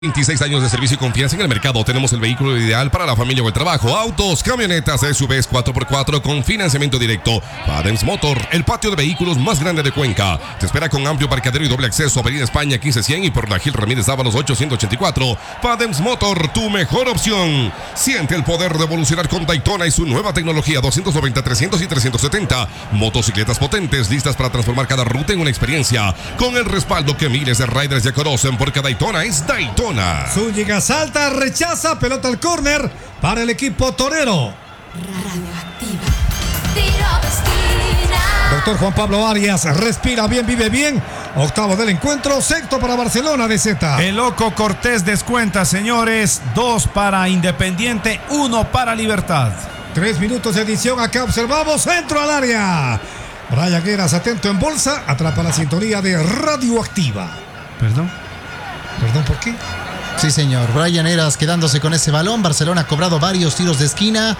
26 años de servicio y confianza en el mercado. Tenemos el vehículo ideal para la familia o el trabajo. Autos, camionetas, SUVs 4x4 con financiamiento directo. Fadems Motor, el patio de vehículos más grande de Cuenca. Te espera con amplio parqueadero y doble acceso. Avenida España 1500 y por la Gil Ramírez Dávalos 884. Fadems Motor, tu mejor opción. Siente el poder de evolucionar con Daytona y su nueva tecnología 290, 300 y 370. Motocicletas potentes listas para transformar cada ruta en una experiencia. Con el respaldo que miles de riders ya conocen, porque Daytona es Daytona. Zúñiga salta, rechaza, pelota al córner para el equipo torero. Radioactiva. Tiro de esquina. Doctor Juan Pablo Arias, respira bien, vive bien. Octavo del encuentro, sexto para Barcelona de Z. El Loco Cortés descuenta, señores. 2 para Independiente, 1 para Libertad. 3 minutos de edición, acá observamos, centro al área. Brian Heras, atento en bolsa, atrapa la sintonía de Radioactiva. ¿Perdón? ¿Perdón por qué? Sí, señor. Brian Heras quedándose con ese balón. Barcelona ha cobrado varios tiros de esquina.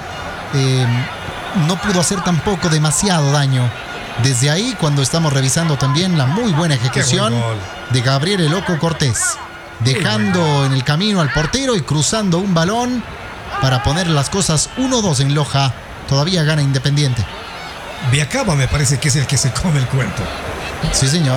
No pudo hacer tampoco demasiado daño. Desde ahí, cuando estamos revisando también la muy buena ejecución de Gabriel El Loco Cortés. Dejando en el camino al portero y cruzando un balón para poner las cosas 1-2 en Loja. Todavía gana Independiente. Viacaba me parece que es el que se come el cuento. Sí, señor.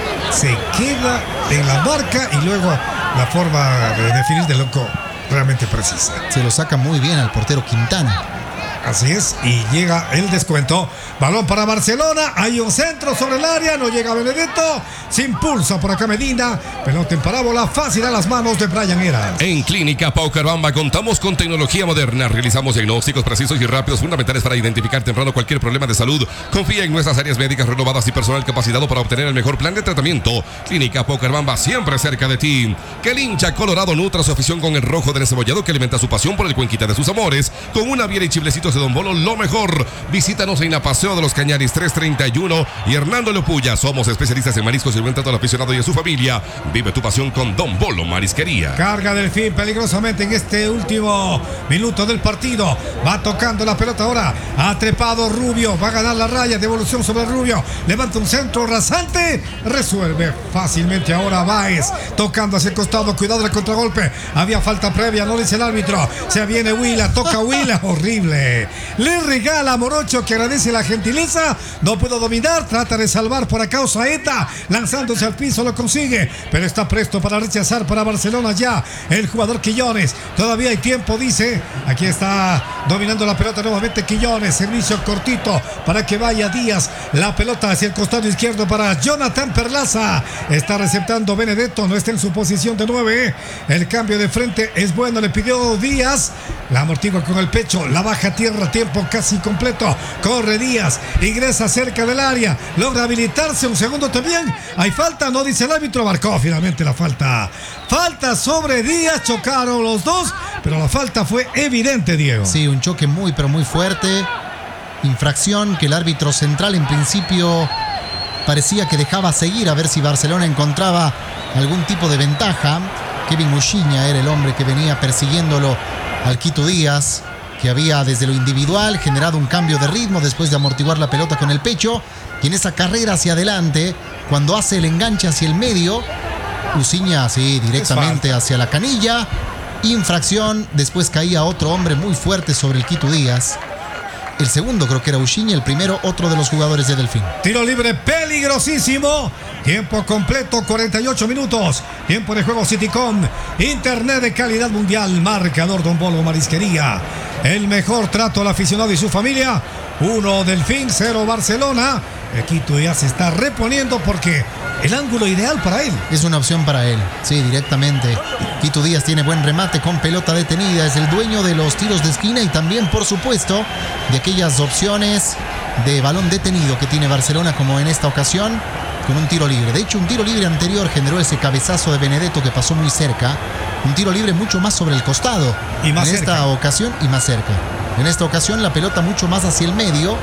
Se queda en la marca y luego la forma de definir de Loco realmente precisa. Se lo saca muy bien al portero Quintana. Así es, y llega el descuento. Balón para Barcelona, hay un centro sobre el área, no llega Benedetto, se impulsa por acá Medina, pelota en parábola, fácil a las manos de Brian Heras. En Clínica Paucaramba contamos con tecnología moderna, realizamos diagnósticos precisos y rápidos fundamentales para identificar temprano cualquier problema de salud. Confía en nuestras áreas médicas renovadas y personal capacitado para obtener el mejor plan de tratamiento. Clínica Paucaramba, siempre cerca de ti. Que el hincha colorado nutra su afición con el rojo del encebollado que alimenta su pasión por el Cuenquita de sus amores, con una biela y chiblecitos de Don Bolo, lo mejor. Visítanos en la Paseo de los Cañaris 331 y Hernando Leopulla. Somos especialistas en mariscos y buen trato al aficionado y a su familia. Vive tu pasión con Don Bolo Marisquería. Carga Delfín peligrosamente en este último minuto del partido. Va tocando la pelota ahora. Ha trepado Rubio. Va a ganar la raya. Devolución sobre Rubio. Levanta un centro rasante. Resuelve fácilmente ahora Báez. Tocando hacia el costado. Cuidado del contragolpe. Había falta previa. No dice el árbitro. Se viene Huila. Toca Huila. Horrible. Le regala a Morocho, que agradece la gentileza. No pudo dominar. Trata de salvar por acá Osaeta. Lanzándose al piso, lo consigue. Pero está presto para rechazar para Barcelona ya. El jugador Quillones. Todavía hay tiempo, dice. Aquí está dominando la pelota nuevamente Quillones. Servicio cortito para que vaya Díaz. La pelota hacia el costado izquierdo para Jonathan Perlaza. Está receptando Benedetto. No está en su posición de 9. El cambio de frente es bueno. Le pidió Díaz. La amortigua con el pecho. La baja a tierra. Tiempo casi completo. Corre Díaz. Ingresa cerca del área. Logra habilitarse. Un segundo también. Hay falta. No dice el árbitro. Marcó finalmente la falta. Falta sobre Díaz. Chocaron los dos. Pero la falta fue evidente, Diego. Sí, un choque muy pero muy fuerte. Infracción que el árbitro central en principio parecía que dejaba seguir a ver si Barcelona encontraba algún tipo de ventaja. Kevin Muxiña era el hombre que venía persiguiéndolo al Quito Díaz, que había desde lo individual generado un cambio de ritmo después de amortiguar la pelota con el pecho. Y en esa carrera hacia adelante, cuando hace el enganche hacia el medio, Muxiña, sí, directamente hacia la canilla. Infracción, después caía otro hombre muy fuerte sobre el Quito Díaz. El segundo creo que era Muxiña, el primero otro de los jugadores de Delfín. Tiro libre peligrosísimo. Tiempo completo, 48 minutos. Tiempo de juego Citycom. Internet de calidad mundial. Marcador Don Bolo Marisquería. El mejor trato al aficionado y su familia. 1 Delfín, 0 Barcelona. El Quito ya se está reponiendo porque el ángulo ideal para él. Es una opción para él, sí, directamente. Quito Díaz tiene buen remate con pelota detenida. Es el dueño de los tiros de esquina y también, por supuesto, de aquellas opciones de balón detenido que tiene Barcelona, como en esta ocasión, con un tiro libre. De hecho, un tiro libre anterior generó ese cabezazo de Benedetto que pasó muy cerca. Un tiro libre mucho más sobre el costado. Y más en cerca. esta ocasión, y más cerca. En esta ocasión, la pelota mucho más hacia el medio.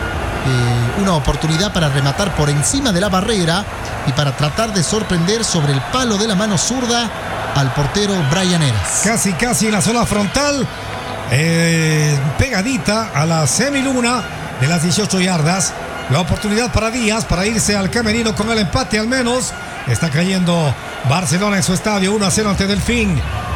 Una oportunidad para rematar por encima de la barrera y para tratar de sorprender sobre el palo de la mano zurda al portero Brian Heras. Casi en la zona frontal. Pegadita a la semiluna de las 18 yardas. La oportunidad para Díaz para irse al camerino con el empate al menos. Está cayendo Barcelona en su estadio 1-0 ante Delfín.